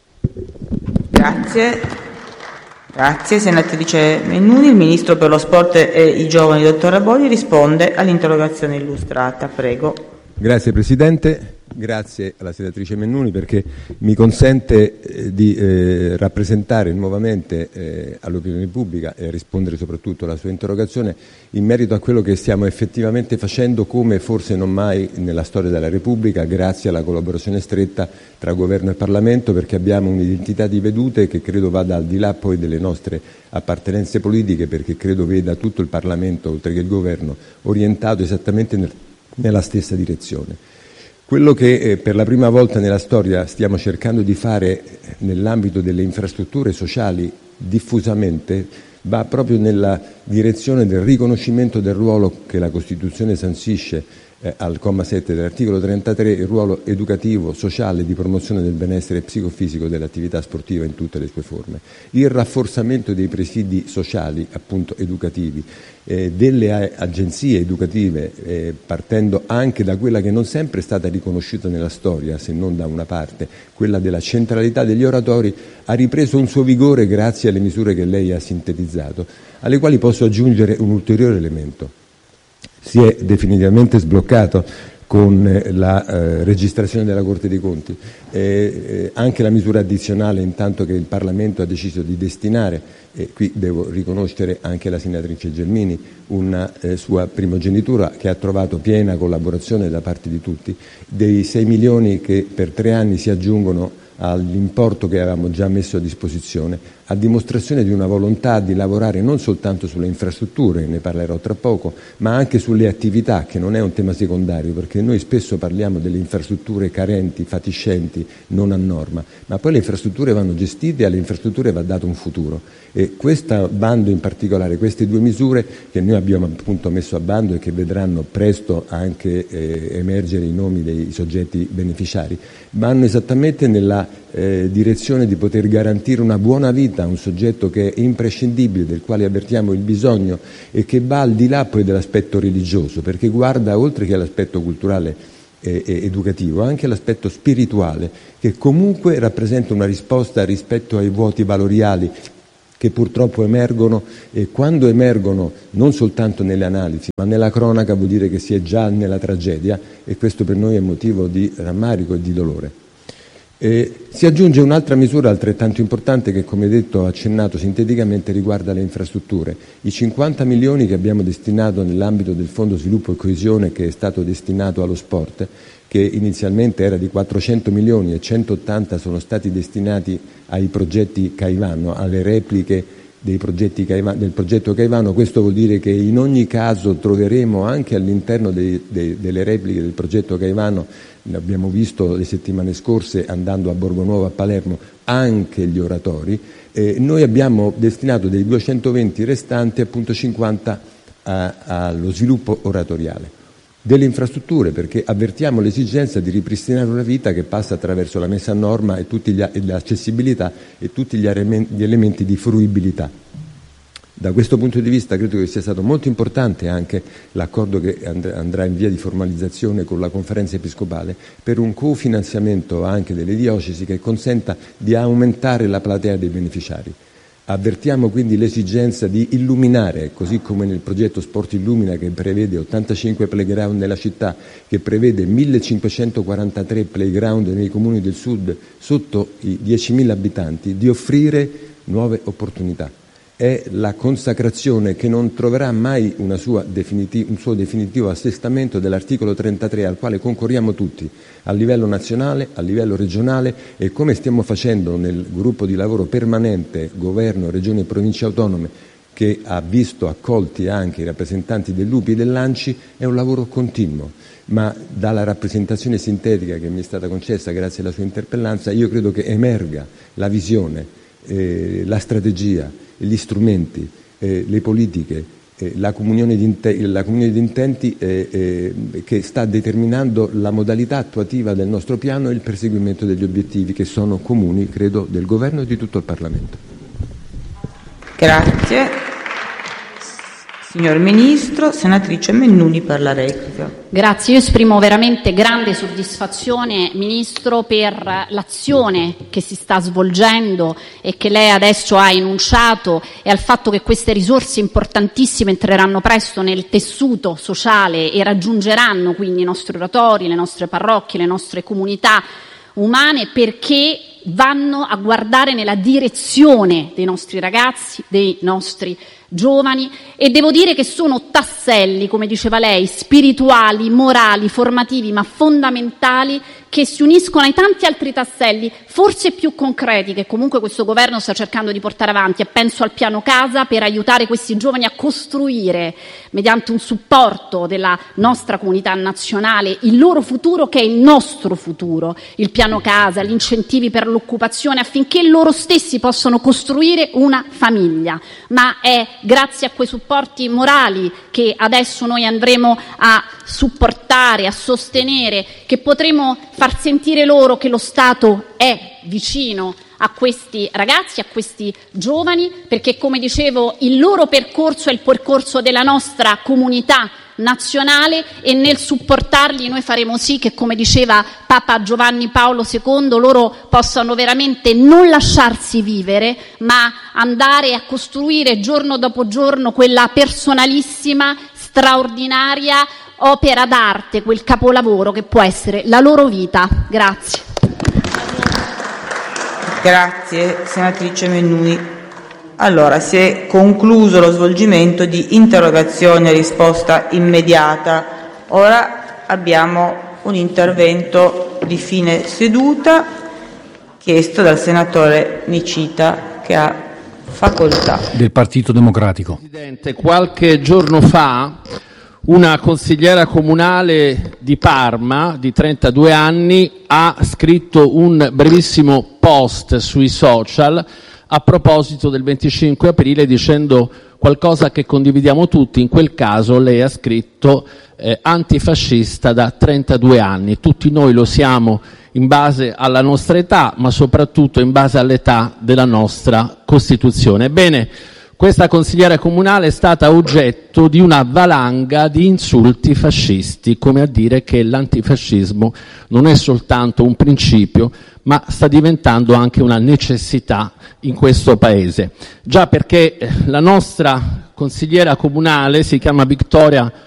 Grazie. Grazie senatrice Mennuni. Il Ministro per lo Sport e i Giovani, dottor Abodi, risponde all'interrogazione illustrata. Prego. Grazie Presidente, grazie alla senatrice Mennuni perché mi consente di rappresentare nuovamente all'opinione pubblica e rispondere soprattutto alla sua interrogazione in merito a quello che stiamo effettivamente facendo come forse non mai nella storia della Repubblica, grazie alla collaborazione stretta tra Governo e Parlamento, perché abbiamo un'identità di vedute che credo vada al di là poi delle nostre appartenenze politiche, perché credo veda tutto il Parlamento, oltre che il Governo, orientato esattamente nella stessa direzione. Quello che per la prima volta nella storia stiamo cercando di fare nell'ambito delle infrastrutture sociali diffusamente va proprio nella direzione del riconoscimento del ruolo che la Costituzione sancisce al comma 7 dell'articolo 33, il ruolo educativo, sociale, di promozione del benessere psicofisico dell'attività sportiva in tutte le sue forme. Il rafforzamento dei presidi sociali, appunto educativi, delle agenzie educative, partendo anche da quella che non sempre è stata riconosciuta nella storia, se non da una parte, quella della centralità degli oratori, ha ripreso un suo vigore grazie alle misure che lei ha sintetizzato, alle quali posso aggiungere un ulteriore elemento. Si è definitivamente sbloccato con la registrazione della Corte dei Conti anche la misura addizionale, intanto che il Parlamento ha deciso di destinare, e qui devo riconoscere anche la senatrice Gelmini, una sua primogenitura che ha trovato piena collaborazione da parte di tutti, dei 6 milioni che per 3 anni si aggiungono all'importo che avevamo già messo a disposizione, a dimostrazione di una volontà di lavorare non soltanto sulle infrastrutture, ne parlerò tra poco, ma anche sulle attività, che non è un tema secondario, perché noi spesso parliamo delle infrastrutture carenti, fatiscenti, non a norma, ma poi le infrastrutture vanno gestite e alle infrastrutture va dato un futuro. E questo bando in particolare, queste 2 misure che noi abbiamo appunto messo a bando e che vedranno presto anche emergere i nomi dei soggetti beneficiari, vanno esattamente nella direzione di poter garantire una buona vita a un soggetto che è imprescindibile, del quale avvertiamo il bisogno e che va al di là poi dell'aspetto religioso, perché guarda oltre che all'aspetto culturale e educativo anche l'aspetto spirituale, che comunque rappresenta una risposta rispetto ai vuoti valoriali che purtroppo emergono, e quando emergono non soltanto nelle analisi ma nella cronaca vuol dire che si è già nella tragedia, e questo per noi è motivo di rammarico e di dolore. Si aggiunge un'altra misura altrettanto importante che, come detto, ho accennato sinteticamente, riguarda le infrastrutture. I 50 milioni che abbiamo destinato nell'ambito del Fondo Sviluppo e Coesione, che è stato destinato allo sport, che inizialmente era di 400 milioni e 180 sono stati destinati ai progetti Caivano, alle repliche dei progetti del progetto Caivano. Questo vuol dire che in ogni caso troveremo anche all'interno delle repliche del progetto Caivano, l'abbiamo visto le settimane scorse andando a Borgonuovo, a Palermo, anche gli oratori. Noi abbiamo destinato dei 220 restanti appunto 50 allo sviluppo oratoriale delle infrastrutture, perché avvertiamo l'esigenza di ripristinare una vita che passa attraverso la messa a norma e l'accessibilità e tutti gli elementi di fruibilità. Da questo punto di vista credo che sia stato molto importante anche l'accordo che andrà in via di formalizzazione con la Conferenza Episcopale per un cofinanziamento anche delle diocesi che consenta di aumentare la platea dei beneficiari. Avvertiamo quindi l'esigenza di illuminare, così come nel progetto Sport Illumina, che prevede 85 playground nella città, che prevede 1543 playground nei comuni del sud sotto i 10.000 abitanti, di offrire nuove opportunità. È la consacrazione, che non troverà mai un suo definitivo assestamento, dell'articolo 33 al quale concorriamo tutti, a livello nazionale, a livello regionale, e come stiamo facendo nel gruppo di lavoro permanente Governo, Regioni e Province Autonome, che ha visto accolti anche i rappresentanti dell'UPI e dell'ANCI, è un lavoro continuo. Ma dalla rappresentazione sintetica che mi è stata concessa grazie alla sua interpellanza, io credo che emerga la visione, la strategia, gli strumenti, le politiche, la comunione di intenti che sta determinando la modalità attuativa del nostro piano e il perseguimento degli obiettivi che sono comuni, credo, del Governo e di tutto il Parlamento. Grazie. Signor Ministro, senatrice Mennuni per la replica. Grazie, io esprimo veramente grande soddisfazione, Ministro, per l'azione che si sta svolgendo e che lei adesso ha enunciato, e al fatto che queste risorse importantissime entreranno presto nel tessuto sociale e raggiungeranno quindi i nostri oratori, le nostre parrocchie, le nostre comunità umane, perché vanno a guardare nella direzione dei nostri ragazzi, dei nostri giovani, e devo dire che sono tasselli, come diceva lei, spirituali, morali, formativi, ma fondamentali, che si uniscono ai tanti altri tasselli, forse più concreti, che comunque questo governo sta cercando di portare avanti, e penso al piano casa per aiutare questi giovani a costruire, mediante un supporto della nostra comunità nazionale, il loro futuro, che è il nostro futuro. Il piano casa, gli incentivi per l'occupazione, affinché loro stessi possano costruire una famiglia. Ma è grazie a quei supporti morali che adesso noi andremo a supportare, a sostenere, che potremo far sentire loro che lo Stato è vicino a questi ragazzi, a questi giovani, perché, come dicevo, il loro percorso è il percorso della nostra comunità nazionale, e nel supportarli noi faremo sì che, come diceva Papa Giovanni Paolo II, loro possano veramente non lasciarsi vivere, ma andare a costruire giorno dopo giorno quella personalissima, straordinaria opera d'arte, quel capolavoro che può essere la loro vita. Grazie. Grazie, senatrice Mennuni. Allora, si è concluso lo svolgimento di interrogazioni a risposta immediata. Ora abbiamo un intervento di fine seduta chiesto dal senatore Nicita, che ha facoltà. Del Partito Democratico. Presidente, qualche giorno fa una consigliera comunale di Parma di 32 anni ha scritto un brevissimo post sui social a proposito del 25 aprile, dicendo qualcosa che condividiamo tutti. In quel caso lei ha scritto antifascista da 32 anni. Tutti noi lo siamo in base alla nostra età, ma soprattutto in base all'età della nostra Costituzione. Ebbene, questa consigliera comunale è stata oggetto di una valanga di insulti fascisti, come a dire che l'antifascismo non è soltanto un principio, ma sta diventando anche una necessità in questo Paese. Già perché la nostra consigliera comunale si chiama Vittoria